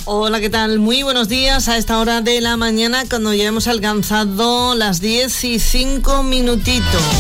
Hola, ¿qué tal? Muy buenos días a esta hora de la mañana, cuando ya hemos alcanzado las 10:05.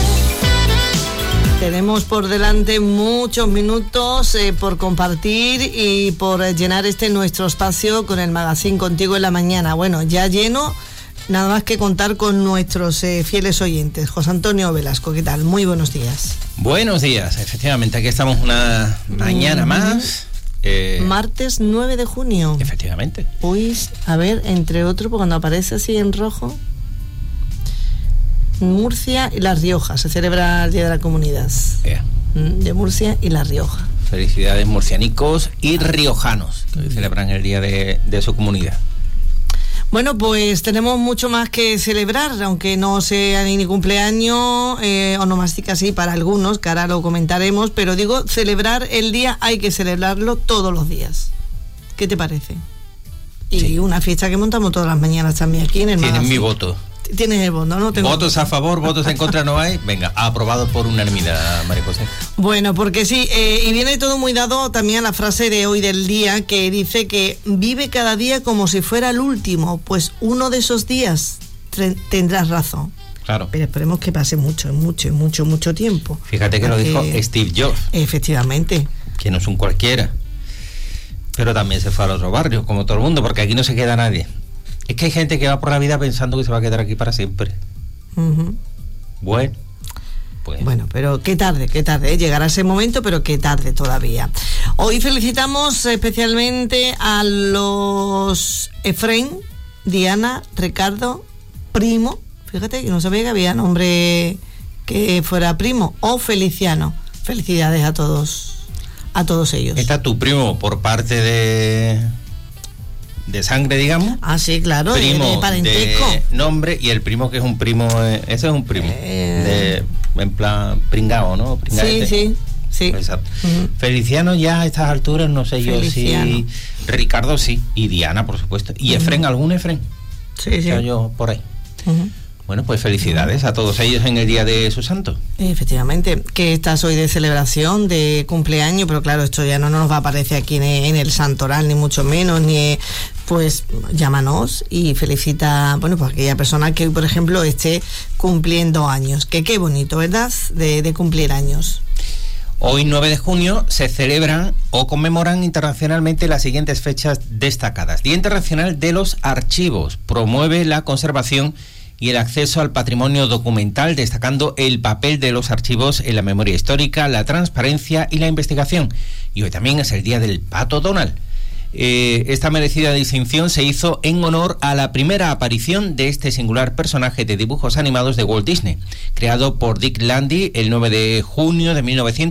Tenemos por delante muchos minutos por compartir y por llenar nuestro espacio con el magazine Contigo en la Mañana. Bueno, ya lleno, nada más que contar con nuestros fieles oyentes. José Antonio Velasco, ¿qué tal? Muy buenos días. Buenos días, efectivamente, aquí estamos una mañana más. Martes 9 de junio. Efectivamente. Hoy, a ver, entre otros, porque cuando aparece así en rojo, Murcia y La Rioja, se celebra el Día de la Comunidad. De Murcia y La Rioja. Felicidades murcianicos y riojanos, que hoy celebran el día de su comunidad. Bueno, pues tenemos mucho más que celebrar, aunque no sea ni cumpleaños, onomástica sí para algunos, que ahora lo comentaremos, pero digo, celebrar el día hay que celebrarlo todos los días. ¿Qué te parece? Y sí, una fiesta que montamos todas las mañanas también aquí en el magazine. Tienen mi voto. Tienes el voto, ¿no? Votos a favor, votos en contra no hay. Venga, aprobado por unanimidad, María José. Bueno, porque sí, y viene todo muy dado también a la frase de hoy del día, que dice que vive cada día como si fuera el último, pues uno de esos días tendrás razón. Claro. Pero esperemos que pase mucho tiempo. Fíjate que lo dijo Steve Jobs. Efectivamente. Que no es un cualquiera. Pero también se fue al otro barrio, como todo el mundo, porque aquí no se queda nadie. Es que hay gente que va por la vida pensando que se va a quedar aquí para siempre. Bueno, pues. Bueno, pero qué tarde, llegará ese momento, pero qué tarde todavía. Hoy felicitamos especialmente a los Efraín, Diana, Ricardo, Primo. Fíjate que no sabía que había nombre que fuera Primo o Feliciano. Felicidades a todos ellos. Está tu primo por parte de sangre, digamos. Ah, sí, claro, primo de parentesco. De nombre, y el primo que es un primo, ese es un primo, en plan pringao, ¿no? Sí. Exacto. Feliciano ya a estas alturas, no sé Feliciano. Yo si Ricardo sí, y Diana, por supuesto. Y Efren, ¿algún Efren? Sí. Yo por ahí. Bueno, pues felicidades a todos ellos en el día de su santo. Efectivamente, que estás hoy de celebración, de cumpleaños, pero claro, esto ya no nos va a aparecer aquí en el santoral, ni mucho menos, ni pues llámanos y felicita, bueno, pues aquella persona que hoy, por ejemplo, esté cumpliendo años, que qué bonito, ¿verdad?, de cumplir años. Hoy, 9 de junio, se celebran o conmemoran internacionalmente las siguientes fechas destacadas. Día Internacional de los Archivos, promueve la conservación y el acceso al patrimonio documental, destacando el papel de los archivos en la memoria histórica, la transparencia y la investigación. Y hoy también es el día del Pato Donald. Esta merecida distinción se hizo en honor a la primera aparición de este singular personaje de dibujos animados de Walt Disney, creado por Dick Landy el 9 de junio de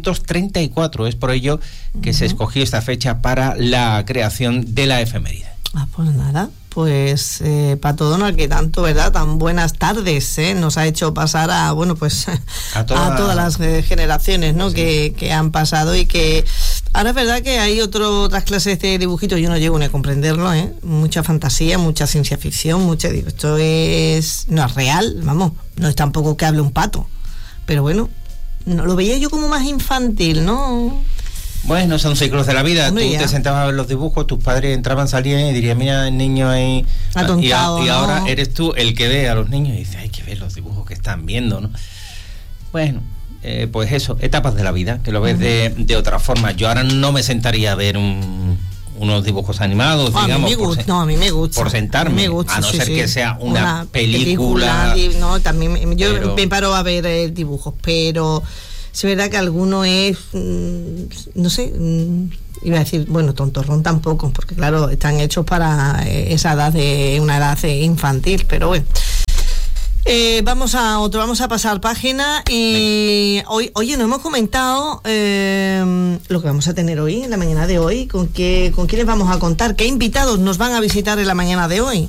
1934. Es por ello que se escogió esta fecha para la creación de la efeméride. Pues nada. Pues Pato Donald, que tanto, ¿verdad?, tan buenas tardes nos ha hecho pasar a, bueno, pues a todas las generaciones, ¿no? Sí. que han pasado, y que ahora es verdad que hay otras clases de dibujitos, yo no llego ni a comprenderlo, mucha fantasía, mucha ciencia ficción, digo, esto no es real, vamos, no es tampoco que hable un pato, pero bueno, no lo veía yo como más infantil, ¿no? Bueno, son ciclos de la vida. Hombre, tú ya. Te sentabas a ver los dibujos, tus padres entraban, salían y dirían, mira, el niño ahí atontado, y ¿no? Ahora eres tú el que ve a los niños y dices, hay que ver los dibujos que están viendo, ¿no? Bueno, pues eso, etapas de la vida, que lo ves de otra forma. Yo ahora no me sentaría a ver unos dibujos animados, digamos. A mí me gusta. Por sentarme, me gusta, a no ser que sea una película. No, también yo me paro a ver dibujos, pero es verdad que alguno es, no sé, iba a decir, bueno, tontorrón tampoco, porque claro, están hechos para esa edad, una edad infantil, pero bueno. Vamos a pasar página y hoy, oye, no hemos comentado lo que vamos a tener hoy, en la mañana de hoy, con quiénes vamos a contar, qué invitados nos van a visitar en la mañana de hoy.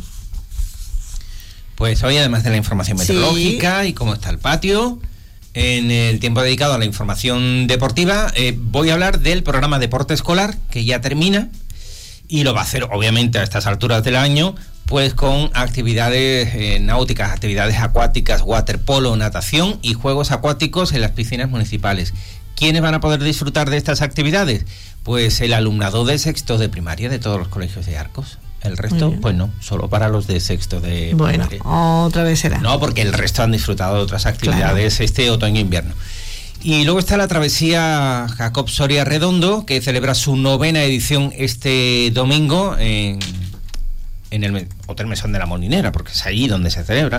Pues hoy, además de la información meteorológica y cómo está el patio, en el tiempo dedicado a la información deportiva, voy a hablar del programa Deporte Escolar, que ya termina, y lo va a hacer, obviamente, a estas alturas del año, pues con actividades náuticas, actividades acuáticas, waterpolo, natación y juegos acuáticos en las piscinas municipales. ¿Quiénes van a poder disfrutar de estas actividades? pues el alumnado de sexto de primaria de todos los colegios de Arcos. El resto, pues no, solo para los de sexto de primaria. Otra vez será. No, porque el resto han disfrutado de otras actividades este otoño e invierno. Y luego está la travesía Jacob Soria Redondo, que celebra su 9ª edición este domingo en el Hotel Mesón de la Molinera, porque es allí donde se celebra.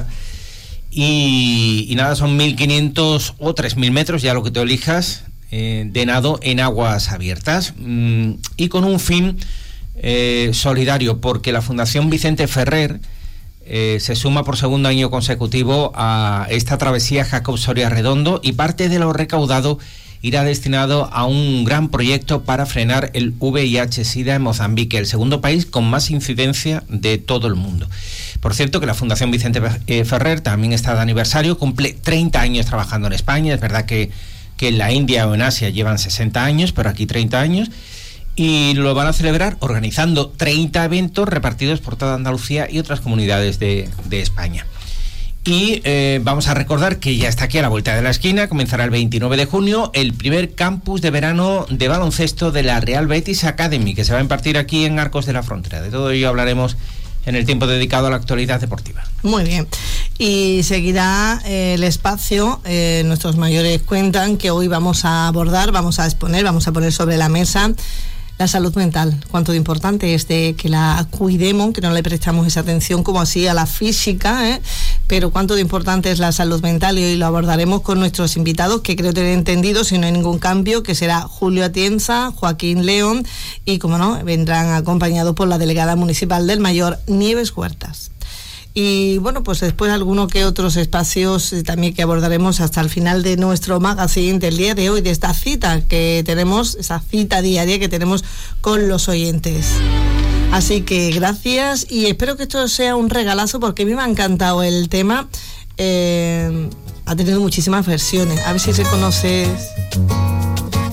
Y nada, son 1.500 o 3.000 metros, ya lo que te elijas, de nado en aguas abiertas, y con un fin solidario, porque la Fundación Vicente Ferrer se suma por segundo año consecutivo a esta travesía Jacob Soria Redondo, y parte de lo recaudado irá destinado a un gran proyecto para frenar el VIH-Sida en Mozambique, el segundo país con más incidencia de todo el mundo. Por cierto, que la Fundación Vicente Ferrer también está de aniversario, cumple 30 años trabajando en España. Es verdad que en la India o en Asia llevan 60 años, pero aquí 30 años. Y lo van a celebrar organizando 30 eventos repartidos por toda Andalucía y otras comunidades de España. Y vamos a recordar que ya está aquí a la vuelta de la esquina, comenzará el 29 de junio, el primer campus de verano de baloncesto de la Real Betis Academy, que se va a impartir aquí en Arcos de la Frontera. De todo ello hablaremos en el tiempo dedicado a la actualidad deportiva. Muy bien. Y seguirá el espacio. Nuestros mayores cuentan que hoy vamos a abordar, vamos a poner sobre la mesa la salud mental. Cuánto de importante es de que la cuidemos, que no le prestamos esa atención como así a la física, pero cuánto de importante es la salud mental, y hoy lo abordaremos con nuestros invitados, que creo tener entendido, si no hay ningún cambio, que será Julio Atienza, Joaquín León, y como no, vendrán acompañados por la delegada municipal del Mayor, Nieves Huertas. Y bueno, pues después algunos que otros espacios también que abordaremos hasta el final de nuestro magazine del día de hoy, de esta cita que tenemos, esa cita diaria que tenemos con los oyentes. Así que gracias, y espero que esto sea un regalazo, porque a mí me ha encantado el tema. Ha tenido muchísimas versiones. A ver si reconoces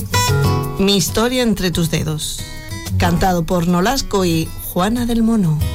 Mi historia entre tus dedos, cantado por Nolasco y Juana del Mono.